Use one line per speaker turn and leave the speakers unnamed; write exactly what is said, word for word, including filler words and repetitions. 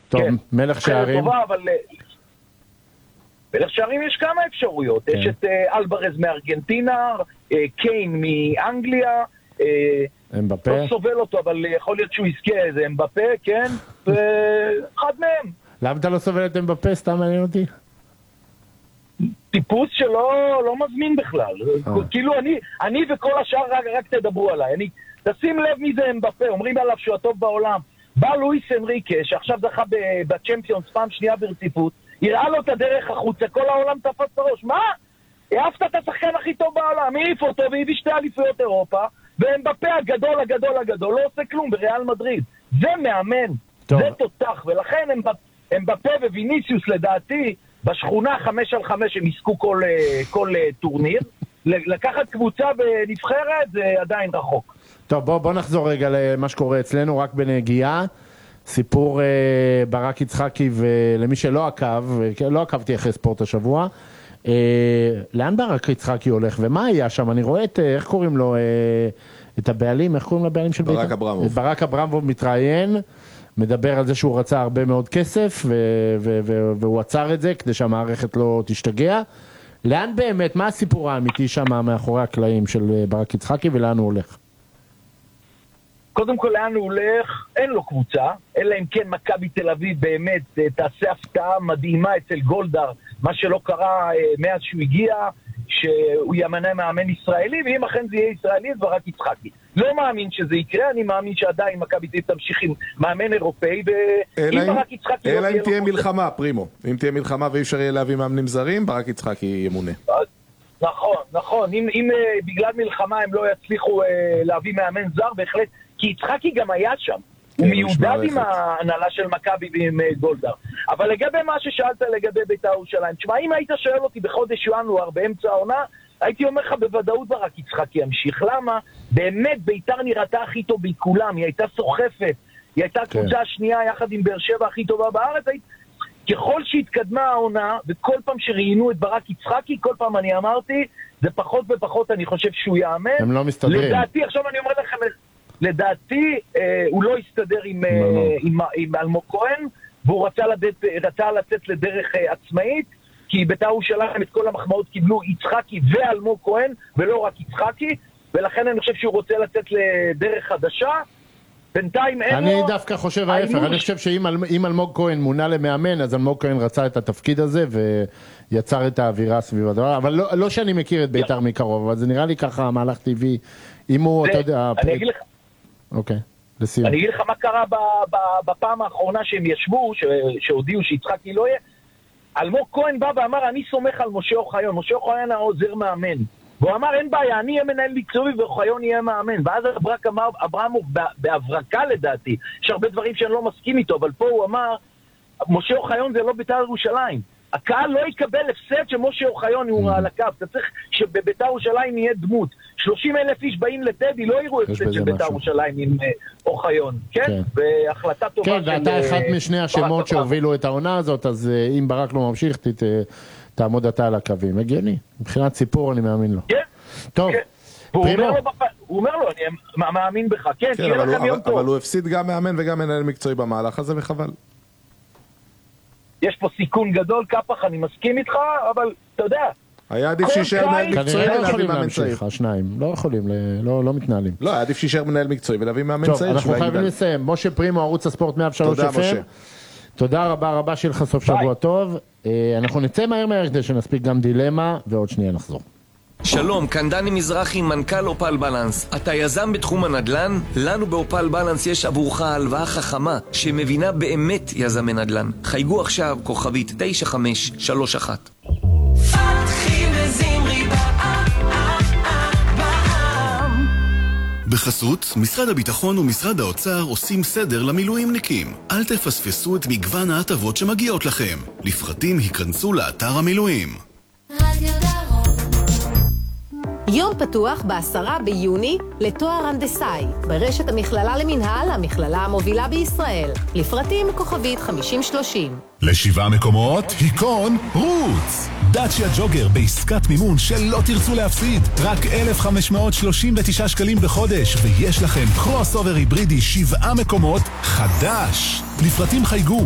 טוב,
כן,
מלך שערים.
טובה, אבל מלך שערים יש כמה אפשרויות. כן. יש את uh, אלברז מארגנטינה, uh, קיין מאנגליה, uh,
אמבפה.
לא סובל אותו, אבל יכול להיות שהוא יזכה, זה אמבפה, כן? ואחד מהם.
למה אתה לא סובל את אמבפה? סתם מעניין אותי.
טיפוס שלא לא מזמין בכלל. כאילו אני, אני וכל השאר רק, רק תדברו עליי. אני, תשים לב מי זה אמבפה, אומרים עליו שהוא הטוב בעולם. בא לואיס אנריקה, שעכשיו זכה בצ'מפיונס פעם שנייה ברציפות, יראה לו את הדרך החוצה, כל העולם תפס בראש. מה? העפת את השחקן הכי טוב בעולם, העיף אותו והביא שתי אליפויות אירופה, ואמבפה הגדול הגדול הגדול לא עושה כלום בריאל מדריד. זה מאמן, טוב. זה תותח, ולכן אמבפה וויניסיוס לדעתי, בשכונה חמש על חמש הם עסקו כל, כל טורניר. לקחת קבוצה בנבחרת זה עדיין רחוק.
טוב, בוא, בוא נחזור רגע למה שקורה אצלנו, רק בנגיעה. סיפור אה, ברק יצחקי, ולמי שלא עקב, לא עקבתי אחרי ספורט השבוע, אה, לאן ברק יצחקי הולך, ומה היה שם? אני רואה את, איך קוראים לו, אה, את הבעלים, איך קוראים לבעלים של
ברק אברמוב.
ברק אברמוב מתראיין, מדבר על זה שהוא רצה הרבה מאוד כסף, ו- ו- ו- והוא עצר את זה כדי שהמערכת לא תשתגע. לאן באמת, מה הסיפור האמיתי שם מאחורי הקלעים של ברק יצחקי, ולאן הוא הולך?
קודם כל, לאן הוא הולך? אין לו קבוצה, אלא אם כן מכבי תל אביב באמת תעשה הפתעה מדהימה אצל גולדהר, מה שלא קרה מאז שהוא הגיע, שהוא ימנה מאמן ישראלי, ואם אכן זה יהיה ישראלי, זה ברק יצחקי. לא מאמין שזה יקרה, אני מאמין שעדיין מכבי תל אביב תמשיך עם מאמן אירופאי, ואם ברק יצחקי...
אלא אם תהיה מלחמה, פרימו. אם תהיה מלחמה ואי אפשר יהיה להביא מאמנים זרים, ברק יצחקי ימונה.
נכון, נכון. אם, אם בגלל מלחמה הם לא יצליחו להביא מאמן זר, בהחלט, כי יצחקי גם היה שם. הוא מיודד עם ההנהלה של מכבי ועם גולדהר. אבל לגבי מה ששאלת לגבי בית"ר ירושלים, תשמע, אם היית שואל אותי בחודש ינואר באמצע העונה, הייתי אומר לך בוודאות ברק יצחקי ימשיך. למה? באמת בית"ר נראתה הכי טוב בכולם, היא הייתה סוחפת, היא הייתה קבוצה השנייה יחד עם באר שבע הכי טובה בארץ. ככל שהתקדמה העונה, וכל פעם שראיינו את ברק יצחקי, כל פעם אני אמרתי, זה פחות ופחות אני חושב שהוא יאמן.
הם לא מסתדרים.
לדעתי, עכשיו אני אומר לכם, לדעתי אה, הוא לא הסתדר עם, אה, עם, עם אלמוג כהן, והוא רצה, לדת, רצה לצאת לדרך אה, עצמאית, כי בית"ר ירושלים את כל המחמאות קיבלו יצחקי ואלמוג כהן, ולא רק יצחקי, ולכן אני חושב שהוא רוצה לצאת לדרך חדשה. בינתיים אין
אני
לו...
אני דווקא חושב ההפך, אני חושב שאם אלמוג כהן מונה למאמן, אז אלמוג כהן רצה את התפקיד הזה, ויצר את האווירה סביב הדבר, אבל לא, לא שאני מכיר את בית"ר מקרוב, אבל זה נראה לי ככה מהלך טבעי, אם הוא, אתה יודע...
אני אגיד לך...
אוקיי, לסיום.
אני אגיד לך מה קרה בפעם האחרונה שהם ישבו, שהודיעו שיצחקי לא יהיה. אלמוג כהן בא ואמר, אני סומך על משה אוחיון. משה אוחיון העוזר מאמן. והוא אמר, אין בעיה, אני אהיה מנהל מקצועי ואוחיון יהיה מאמן. ואז ברק אמר, אברמוב, בהברקה לדעתי, יש הרבה דברים שאני לא מסכים איתו, אבל פה הוא אמר, משה אוחיון זה לא בית"ר ירושלים. הקהל לא יקבל הפסד שמשה אוחיון הוא על הקו. אתה צריך שבבית"ר ירושלים יהיה דמות. שלושים אלף איש באים לטדי, לא יראו הפסד של בית"ר ירושלים עם אוחיון. כן? והחלטה טובה של...
כן, ואתה אחד משני השמות שהובילו את העונה הזאת, אז אם ברק לא ממשיך, תעמוד אתה על הקווים. הגיוני. מבחינת סיפור אני מאמין לו.
כן.
טוב.
הוא אומר לו, אני מאמין בך. כן, שיהיה לכם יום טוב.
אבל הוא הפסיד גם מאמן וגם מנהל מקצועי במהלך הזה, וחבל.
יש פה סיכון גדול, קפח, אני מסכים איתך, אבל אתה יודע...
היה עדיף שישאר מנהל מקצועי ולהביא מאמן צעיר.
השניים, לא יכולים, לא מתנהלים.
לא, היה עדיף שישאר מנהל מקצועי ולהביא מאמן צעיר.
טוב, אנחנו חייבים לסיים. משה פרימו, ערוץ הספורט מאה ושלוש אף אם. תודה רבה רבה, שיהיה לך סוף שבוע טוב. אנחנו נצא מהר מהר כדי שנספיק גם דילמה, ועוד שנייה נחזור.
שלום, כאן דני מזרחי, מנכ"ל אופל בלנס. אתה יזם בתחום הנדל"ן? לנו באופל בלנס יש עבורך הלוואה חכמה שמבינה באמת יזמי נדל"ן. חייגו עכשיו כוכבית תשע חמש שלוש אחת.
בחסות, משרד הביטחון ומשרד האוצר עושים סדר למילואימניקים. אל תפספסו את מגוון ההטבות שמגיעות לכם. לפרטים היכנסו לאתר המילואים.
יום פתוח בעשרה ביוני לתואר הנדסאי ברשת המכללה למנהל, המכללה המובילה בישראל. לפרטים כוכבית חמישים שלושים.
לשבעה מקומות, היכון, רוץ! דאצ'יה ג'וגר בעסקת מימון שלא תרצו להפסיד. רק אלף חמש מאות שלושים ותשעה שקלים בחודש, ויש לכם קרוס אובר היברידי שבעה מקומות חדש. לפרטים חייגו